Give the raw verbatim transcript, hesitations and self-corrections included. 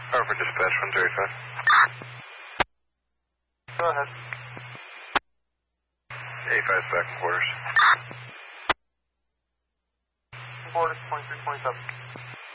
Over dispatch one thirty-five. Go ahead. eighty-five second quarters. Quarters, twenty-three, twenty-seven.